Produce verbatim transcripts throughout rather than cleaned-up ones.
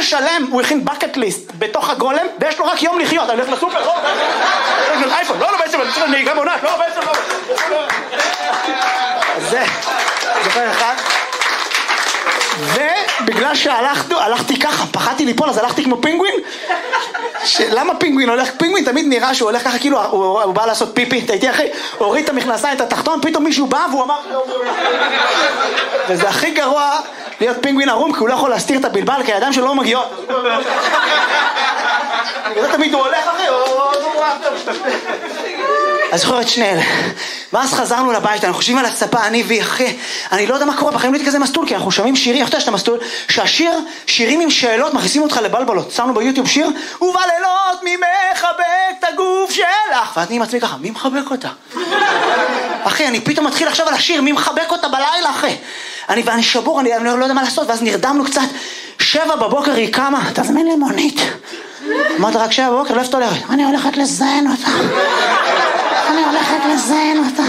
חודש שלם הוא הכין בקט ליסט בתוך הגולם, ויש לו רק יום לחיות, אני הולך לסופר, לא, יש לו אייפון, לא, לא, בעצם, אני צריך נהיגה בעונת, לא, בעצם, לא. זה, זוכר אחד. ובגלל שהלכתי ככה, פחדתי ליפול, אז הלכתי כמו פינגווין. למה פינגווין הולך? פינגווין תמיד נראה שהוא הולך ככה, כאילו הוא בא לעשות פיפי, תהייתי אחי, הוריד את המכנסיים, את התחתון, פתאום מישהו בא והוא אמר, וזה הכי גרוע להיות פינגווין ערום, כי הוא לא יכול להסתיר את הבלבל, כי הידיים שלו לא מגיעות. וזה תמיד הוא הולך אחי, אז זוכר את שני אלה. ואז חזרנו לבית, אנחנו חושבים על הצפה, אני ואחי, אני לא יודע מה קורה, בחיים לא הייתי כזה מסטול, כי אנחנו שומעים שירים, איך אתה יש את המסטול, שהשיר, שירים עם שאלות, מכניסים אותך לבלבלות. שמנו ביוטיוב שיר, ובלילות מי מחבק את הגוף שלך, ואני עם עצמי ככה, מי מחבק אותה? אחי, אני פתאום מתחיל עכשיו על השיר, מי מחבק אותה בלילה, אחי? אני, ואני שבור, אני, אני לא יודע מה לעשות, ואז נרדמנו קצת, שבע בבוקר היא קמה, תזמין לי מונית. אמרת רק שבע בבוקר, לא איפה הולכת? אני הולכת לזיין אותה. אני הולכת לזיין אותה.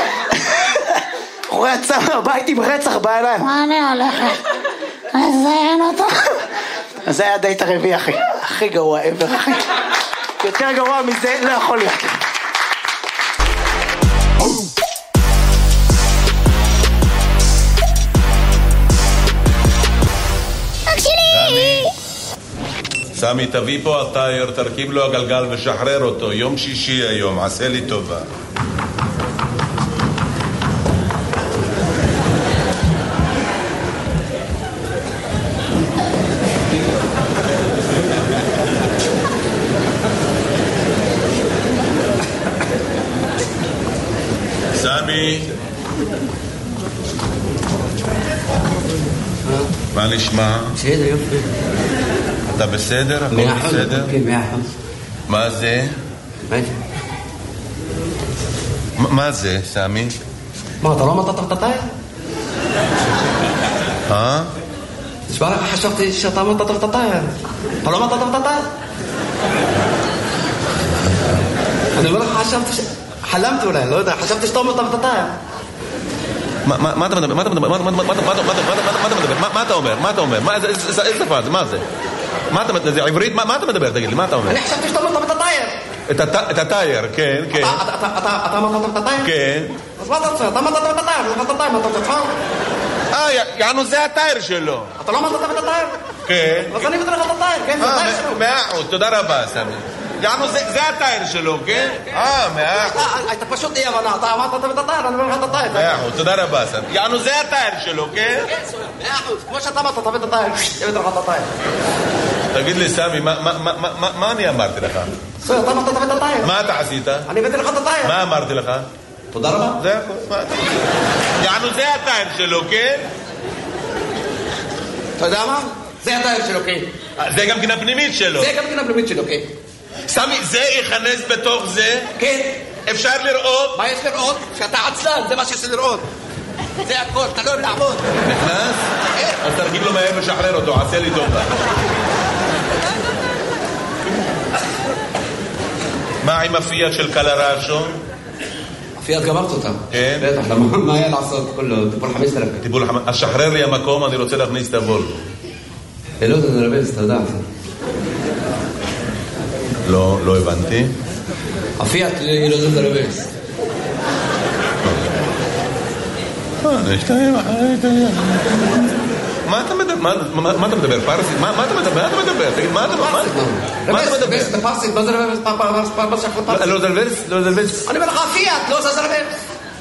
הוא יצא מהבית עם רצח בעיניים. אני הולכת לזיין אותה. אז זה היה דייט הרביעי, אחי. הכי גרוע ever, אחי. יותר גרוע מזה לא יכול להיות. סמי, תביא פה הטייר, תרכיב לו הגלגל ושחרר אותו. יום שישי היום, עשה לי טובה. סמי, מה נשמע? בסדר, יופי. אתה בסדר? הכל בסדר? כן, מאה אחוז. מה זה? מה זה? מה זה, סמי? מה, אתה לא אמרת את הטייר? אה? תשמע לך, חשבתי שאתה אמרת את הטייר. אתה לא אמרת את הטייר? אני אומר לך, חשבתי ש... חלמתי אולי, לא יודע, חשבתי שאתה אמרת את הטייר. מה אתה מדבר? מה אתה מדבר? מה אתה מדבר? מה אתה אומר? מה אתה אומר? איזה שפה זה? מה זה? מה אתה מדבר? זה עברית? מה אתה מדבר? תגיד לי, מה אתה אומר? אני חשבתי שאתה אמרת את הטייר. את הטייר, כן, כן. אתה אמרת את הטייר? כן. אז מה אתה רוצה? אתה אמרת את הטייר, אתה אמרת את הטייר, מה אתה רוצה? אה, יענו זה הטייר שלו. אתה לא אמרת את הטייר? כן. אז אני מדבר לך את הטייר, כן, זה הטייר שלו. מאה אחוז, תודה רבה, סמי. יענו זה הטייר שלו, כן? אה, מאה אחוז. אתה פשוט אי הבנה, אתה אמרת את הטייר, אני אומר לך את הטייר. מאה אחוז, תודה רבה, סמי. יענו זה הטייר שלו, כן? כן, מאה אחוז, כמו שאתה אמרת, תביא את הטייר, תביא לך את הטייר. תגיד לי, סמי, מה אני אמרתי לך? אתה אמרת תביא את הטייר. מה אתה עשית? אני הבאתי לך את הטייר. מה אמרתי לך? תודה רבה. זה הכל. יענו זה הטייר שלו, כן? אתה יודע מה? זה הטייר שלו, כן. זה גם כן הפנימית שלו. זה גם כן הפנימית שלו, כן. סמי, זה ייכנס בתוך זה? כן. אפשר לראות? מה יש לראות? שאתה עצלן, זה מה שיש לראות. זה הכל, אתה לא אוהב לעבוד. נכנס? אז תרגיל לו מהר ושחרר אותו, עשה לי טובה. מה עם הפיאט של קלרשו? הפיאט גמרת אותה. כן? בטח, מה היה לעשות? כולו, טיפול חמש אלף. טיפול חמש... אז שחרר לי המקום, אני רוצה להכניס את הוולבו. לא, זה נרבז, אתה יודע. לא, לא הבנתי. הפיאט היא לא זה נרבז. מה אתה מדבר? מה אתה מדבר? פרסית? מה אתה מדבר? מה אתה מדבר? תגיד, מה אתה מדבר? מה אתה מדבר? זה פרסית, מה זה רבז? לא זלברס? לא זלברס? אני אומר לך, הפיאט, לא זה רבז.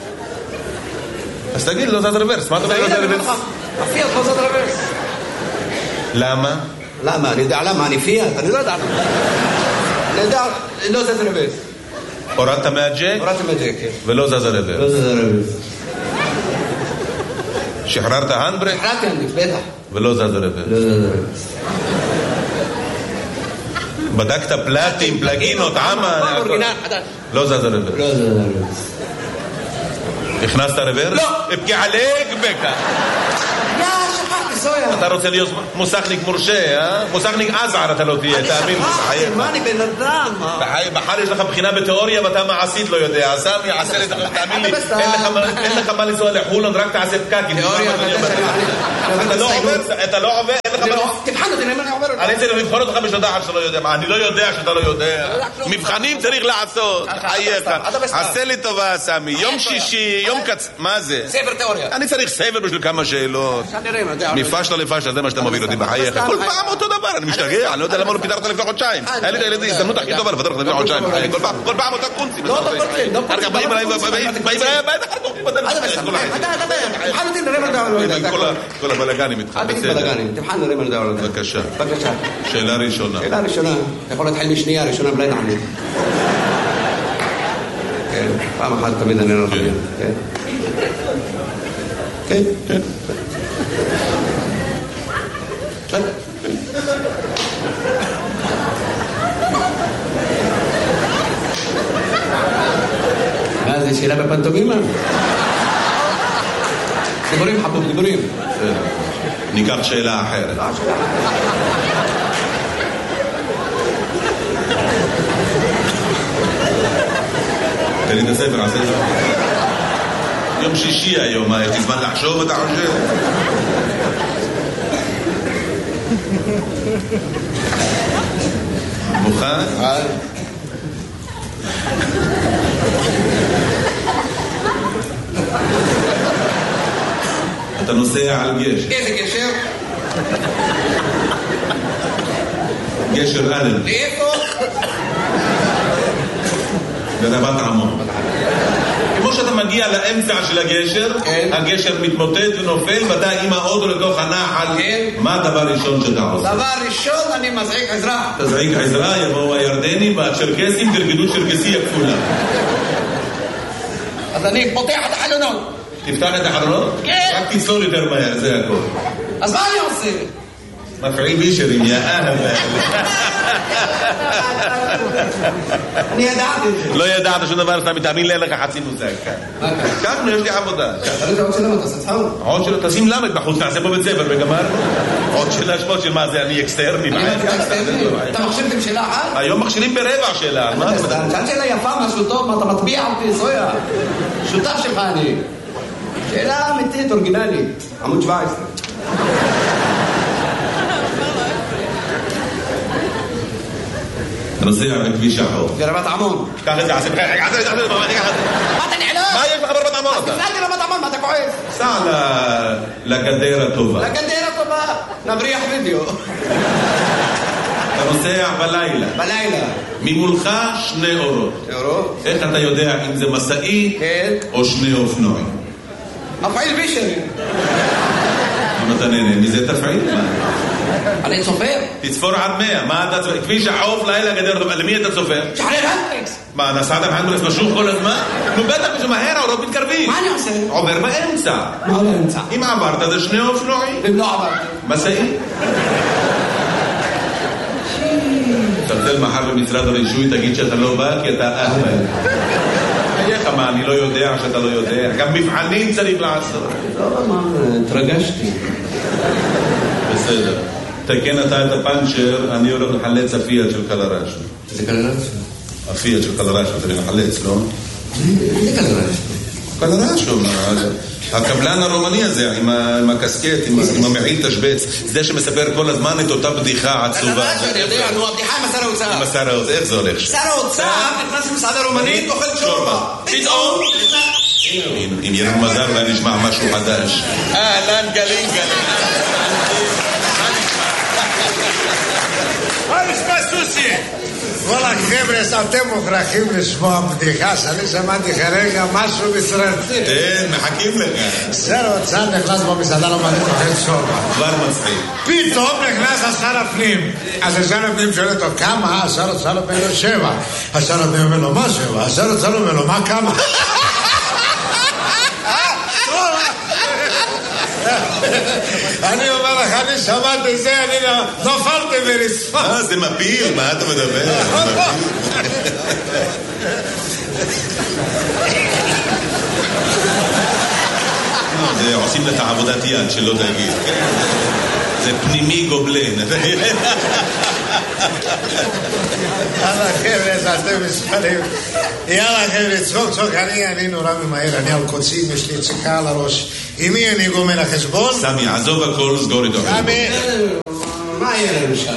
אז תגיד, לא זה רבז. מה אתה אומר לא זה רבז? הפיאט לא זה רבז. למה? למה? אני יודע למה, אני פיאט, אני לא יודע למה. אני יודע, לא זה רבז. הורדת מהג'ק? הורדתי מהג'ק, כן. ולא זז רבז. לא זה רבז. שחררת הנדברק? שחררתי הנדברק, בטח. ולא זז רבז. לא זה רבז. בדקת פלטים, פלגינות, עמה? לא זז רבז. לא זה רבז. הכנסת רוורס? לא. אפקי עליק בקה. יא, שכחתי, סויה. אתה רוצה להיות מוסכניק מורשה, אה? מוסכניק עזער אתה לא תהיה, תאמין. אני שכחתי, מה אני בן אדם? בחר יש לך בחינה בתיאוריה ואתה מעשית לא יודע. סמי, עשה לי, תאמין לי, אין לך מה לנסוע לחולון, רק תעשה פקקים. תיאוריה, אתה לא עובר, אתה לא עובר, אין לך מה... תבחן אותי, אני עובר אותי. אני צריך לבחון אותך בשנה אחת שאתה לא יודע. מה, אני לא יודע שאתה לא יודע. מבחנים צריך לעשות. חייך. עשה לי טובה, סמי. יום שישי, יום קצ... מה זה? ספר תיאוריה. אני צריך ספר בשביל כמה שאלות. מפשלה לפשלה, זה מה שאתה מוביל אותי בחייך. כל פעם אותו דבר, אני משתגע. אני לא יודע למה לא פיתרת לפני חודשיים. היה לי את הילדים, הזדמנות הכי טובה לפתר לך לפני חודשיים. כל פעם אותה קונצים. אחר כך באים אליי, באים אליי, כל הבלגנים איתך, בסדר. תבחן נראה מה לדבר על זה. בבקשה. בבקשה. שאלה ראשונה. שאלה ראשונה. אתה יכול להתחיל משנייה, ראשונה בלי נעמד. כן, פעם אחת תמיד אני לא חושב. כן. כן. כן. כן. מה זה שאלה בפנטומימה? דיבורים חבוב, דיבורים. ניקח שאלה אחרת. תן לי את הספר, עשה את זה. יום שישי היום, מה, יש לי זמן לחשוב, אתה חושב? מוכן? אתה נוסע על גשר. איזה גשר? גשר אלן. לאיפה? ברבת עמון. כמו שאתה מגיע לאמצע של הגשר, הגשר מתמוטט ונופל, ואתה עם האוטו לתוך הנחל. מה הדבר הראשון שאתה עושה? דבר ראשון, אני מזעיק עזרה. תזעיק עזרה, יבואו הירדנים והצ'רקסים, תרגדו צ'רקסי הכפולה. אז אני פותח את החלונות. תפתח את החלונות? כן. רק תסלול יותר מהר, זה הכל. אז מה אני עושה? מפעיל בישרים, יא אהבה. אני ידעתי את זה. לא ידעת שום דבר, שאתה מתאמין לי, אין לך חצי מושג. מה כאן? ככה, יש לי עבודה. תראי את העוד שלנו, תעשה צחוק. עוד שלא, תשים למד בחוץ, נעשה פה בית ספר וגמר. עוד שאלה שמות של מה זה, אני אקסטרני. אתה מכשירים שאלה אחת? היום מכשירים ברבע שאלה. שאלת שאלה יפה, משהו טוב, מה אתה מטביע אותי, זויה. שותף שלך אני. שאלה אמיתית, אורגינלית. עמוד שבע עשרה. אתה נוסע בכביש החור. ברבת עמון. קח את זה, עשה בחייך. מה אתה נעלם? מה יש לך ברבת עמון? אז תפלאתי רבת עמון, מה אתה כועס? סע לגדר הטובה. לגדר הטובה. נבריח וידאו. אתה נוסע בלילה. בלילה. ממולך שני אורות. אורות? איך אתה יודע אם זה מסעי או שני אופנועים? מפעיל בישרי. אם אתה נהנה מזה תפעיל. אני צופר. תצפור עד מאה. מה אתה צופר? כביש החוף לילה גדר הטובה. למי אתה צופר? שחרר הנדריקס. מה, נסעת בהנדריקס משוך כל הזמן? נו בטח שמהר האורות מתקרבים. מה אני עושה? עובר באמצע. מה באמצע? אם עברת זה שני אופנועים. אם לא עברתי. מסעי. תצל מחר במשרד הרישוי, תגיד שאתה לא בא כי אתה אהבל. איך מה, אני לא יודע שאתה לא יודע. גם מבחנים צריך לעשות. לא, מה, התרגשתי. בסדר. תקן אתה את הפנצ'ר, אני הולך לחלץ הפיאט של קלרשו. זה קלרשו? הפיאט של קלרשו, צריך לחלץ, לא? זה קלרשו. קלרשו, הקבלן הרומני הזה, עם הקסקט, עם המעיל תשבץ, זה שמספר כל הזמן את אותה בדיחה עצובה. קלרשו, אני יודע, נו, הבדיחה עם השר האוצר. עם השר האוצר, איך זה הולך? שר האוצר נכנס למסעדה רומנית, אוכל שורבה. פתאום! אם יהיה לנו מזל, אולי נשמע משהו חדש. אהלן, גלים, גלים. מה נשמע סוסי? כל החבר'ה, אתם מוכרחים לשמוע בדיחה שאני שמעתי כרגע משהו מסרטי. כן, מחכים לך. שר האוצר נכנס במסעדה רומנית אוכל שורבה. כבר מצחיק. פתאום נכנס השר הפנים. אז השר הפנים שואל אותו כמה? השר האוצר אומר לו שבע. השר הפנים אומר לו מה שבע? השר האוצר אומר לו מה כמה? אני אומר לך, אני שמעתי זה, אני נופלתי ברצפה. מה, זה מפיל? מה אתה מדבר? זה עושים לך עבודת יד, שלא תגיד. זה פנימי גובלן. יאללה חבר'ה, אתם מספרים. יאללה חבר'ה, צחוק צחוק, אני נורא ממהר, אני על קוצים, יש לי ציקה על הראש. עם מי אני גומר החשבון? סמי, עזוב הכל, סגור איתו. סמי. מה יהיה לנו שם?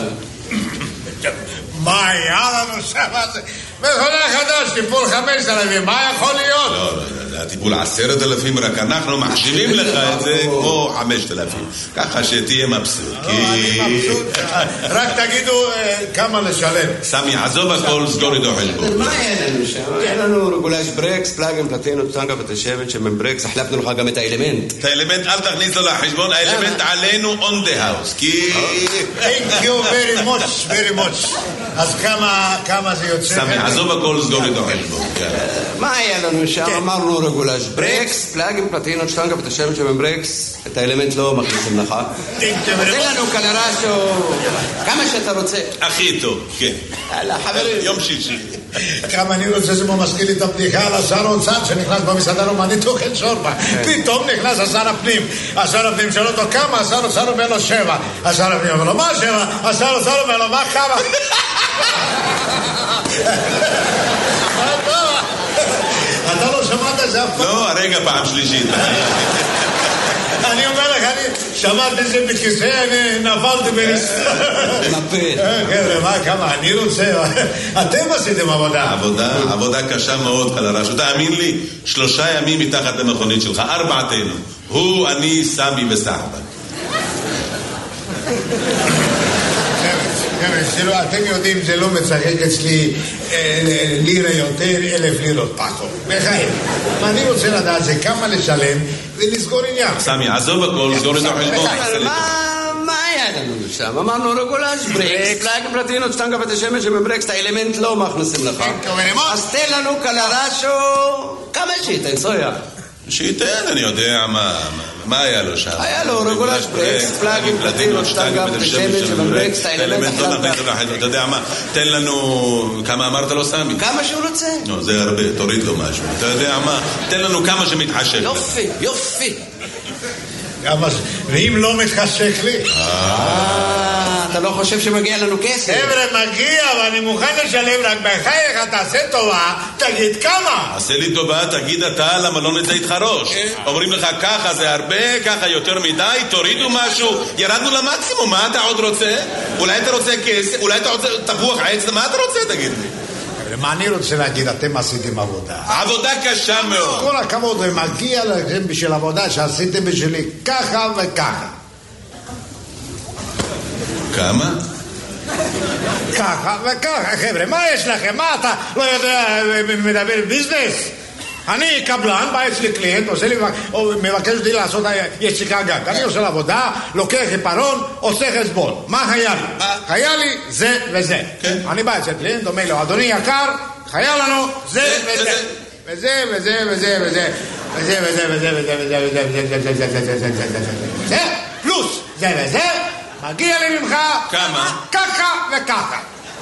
מה היה לנו שם? מכונה חדש, טיפול חמש אלפים, מה יכול להיות? לא, זה הטיפול עשרת אלפים, רק אנחנו מחשיבים לך את זה כמו חמשת אלפים. ככה שתהיה מבסוט. אני מבסוט. רק תגידו כמה לשלם. סמי, עזוב הכל, סגור איתו חלבו. מה יהיה לנו שם? יהיה לנו רגולש ברקס, פלאגים, פלטינות, טנגה ותשבת שמן ברקס, החלפנו לך גם את האלמנט. את האלמנט אל תכניס לו לחשבון, האלמנט עלינו on the house, כי... Thank you very much, very much. אז כמה זה יוצא? סמי, עזוב הכל, סגור איתו חלבו. מה היה לנו שם? אמרנו רגולש ברקס, פלאגים, פלטינות, טנגה ותשבת שמן ברקס, את האלמנט לא מכניסים לך. תן לנו קלרשו, כמה שאתה רוצה. הכי טוב, כן. יום שישי. כמה אני רוצה שמו מזכיר לי את הבדיחה על השר האוצר שנכנס במסעדה רומנית אוכל שורבה. פתאום נכנס השר הפנים. השר הפנים שואל אותו כמה, השר האוצר אומר לו שבע. השר הפנים אומר לו מה שבע? השר האוצר אומר לו מה כמה? אתה לא שמעת זה אף פעם? לא, הרגע פעם שלישית. אני אומר לך, אני שמעתי את זה בכיסא, אני נפלתי בנסתר. נפל. חבר'ה, מה, כמה, אני רוצה, אתם עשיתם עבודה. עבודה, עבודה קשה מאוד, קלרש. תאמין לי, שלושה ימים מתחת למכונית שלך, ארבעתנו. הוא, אני, סמי וסחבא. אתם יודעים, זה לא מצחק אצלי לירה יותר, אלף לירות פחות. בחיים. אני רוצה לדעת זה כמה לשלם ולסגור עניין. סמי, עזוב הכל, סגור את החשבון. מה היה לנו שם? אמרנו רגולש ברקס, פלאגים פלטינות, שטנגה ותשמש שבברקס, את האלמנט לא מכניסים לך. אז תן לנו קלרשו, כמה שייתן, סויה. שייתן, אני יודע מה... מה היה לו שם? היה לו רגולש ברקס, פלאגים, פלטינות, שטנגה ותשמש שבברקס, את האלמנט לא מכניסים לך. אתה יודע מה? תן לנו... כמה אמרת לו סמי? כמה שהוא רוצה. לא, זה הרבה, תוריד לו משהו. אתה יודע מה? תן לנו כמה שמתחשק. יופי, יופי. ואם לא מתחשק לי? אתה לא חושב שמגיע לנו כסף? חבר'ה, מגיע, ואני מוכן לשלם, רק בחייך, תעשה טובה, תגיד כמה. עשה לי טובה, תגיד אתה, למה לא נצא איתך ראש? אומרים לך ככה זה הרבה, ככה יותר מדי, תורידו משהו, ירדנו למקסימום, מה אתה עוד רוצה? אולי אתה רוצה כסף, אולי אתה רוצה תפוח עץ, מה אתה רוצה, תגיד לי? מה אני רוצה להגיד, אתם עשיתם עבודה. עבודה קשה מאוד. כל הכבוד, ומגיע לכם בשביל עבודה שעשיתם בשבילי ככה וככה. כמה? ככה וככה, חבר'ה, מה יש לכם? מה אתה לא יודע, מדבר ביזנס? אני קבלן, בא אצלי קליינט, עושה לי, מבקש אותי לעשות יציקה גג. אני עושה לעבודה, לוקח עיפרון, עושה חשבון. מה היה לי? היה לי זה וזה. אני בא אצל קליינט, אומר לו, אדוני יקר, היה לנו זה וזה. וזה וזה וזה וזה. וזה וזה וזה וזה וזה וזה וזה וזה וזה וזה וזה וזה פלוס זה וזה, מגיע לי ממך כמה? ככה וככה.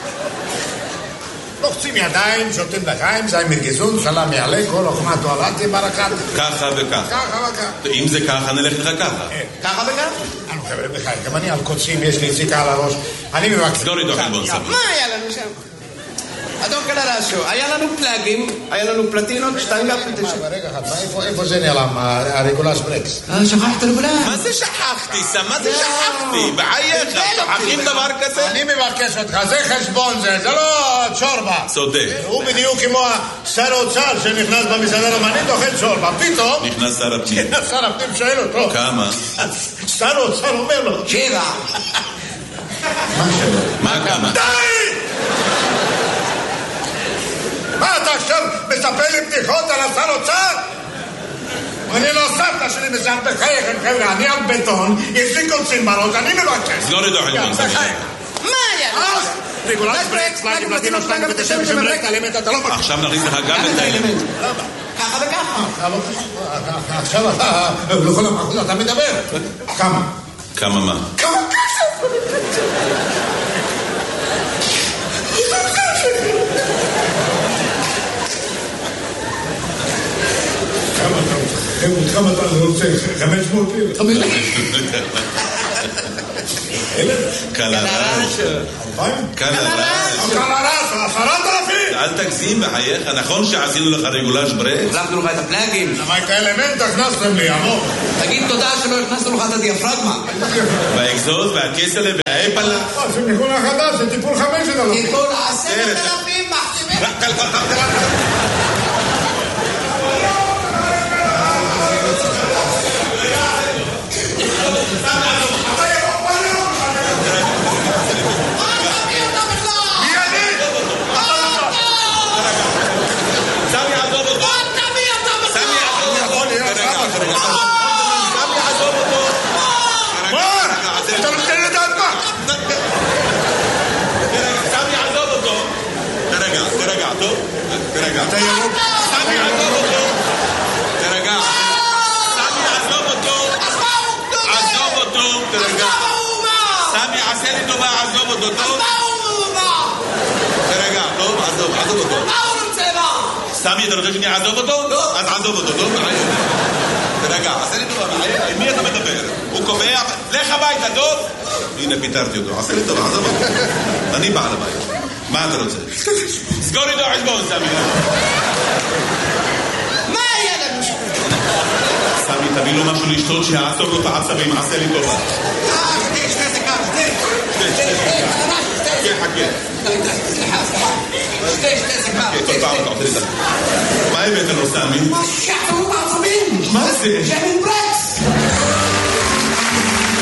לוחצים ידיים, שותים לחיים, זי מרגזון, סלם יעלה, כל אוכמה תואלתי ברקת. ככה וככה. ככה וככה. אם זה ככה, נלך לך ככה. ככה וככה? אנו חבר'ה בחיים, גם אני על קוצים, יש לי יציקה על הראש. אני מבקש. סגור איתו חלבון סמי. מה היה לנו שם? אדון קלרשו, היה לנו פלאגים, היה לנו פלטינות, שטנגה ותשמש. רגע אחד, איפה זה נעלם, הרגולש ברקס? שכחת רגולש. מה זה שכחתי, סם? מה זה שכחתי? בחייך, שכחים דבר כזה? אני מבקש אותך, זה חשבון זה, זה לא צ'ורבה. צודק. הוא בדיוק כמו שר האוצר שנכנס במסעדה רומנית, אוכל צ'ורבה. פתאום... נכנס שר הפנים. שר הפנים שואל אותו. כמה? שר האוצר אומר לו. שבע. מה שבע? מה כמה? די! מה אתה עכשיו מספר לי בדיחות על השר אוצר? אני לא סבתא שלי מסעד בחייכם, חבר'ה, אני על בטון, יש לי קוצים בראש, אני מבקש. סגור איתו חלבון סמי. מה היה? רגולש ברקס, פלאגים, פלטינות, שטנגה ותשמש שבברקס, האלמנט אתה לא מבקש. עכשיו נכניס לך גם את האלמנט. ככה וככה. עכשיו אתה, לכל המחוז אתה מדבר. כמה? כמה מה? כמה כסף? כמה אתה רוצה? חמש מאות לירות. קלרשו. קלרשו. קלרשו, עשרת אלפים! אל תגזים בחייך, נכון שעשינו לך רגולש ברקס? החלפנו לך את הפלאגים. למה את האלמנט הכנסתם לי, אמור? תגיד תודה שלא הכנסנו לך את הדיאפרגמה. והאקזוז והכסלה והאפלה. זה טיפול החדש, זה טיפול חמשת אלפים. טיפול עשרת אלפים מחתימים. תרגע, אתה ירוק. סמי, עזוב אותו. תרגע. סמי, עזוב אותו. עזוב אותו, תרגע. סמי, עשה לי טובה, עזוב אותו, טוב? תרגע, טוב? עזוב, עזוב אותו. סמי, אתה רוצה שאני אעזוב אותו? אז עזוב אותו, טוב? תרגע, עשה לי טובה. עם מי אתה מדבר? הוא קובע, לך הביתה, טוב? הנה, פיתרתי אותו. עשה לי טובה, עזוב אותו. אני בעל הבית. מה אתה רוצה? סגור איתו חשבון, סמי. מה היה לנו? סמי, תביא לו משהו לשתות שיעצור לו את העצבים, עשה לי טובה. אה, שתי, שתי סיגר, שתי. שתי, שתי. חכה, חכה. שתי, שתי סיגר. כל פעם אתה עושה לי את זה. מה הבאת לו, סמי? מה שחררו בעצבים? מה זה? שמן ברק.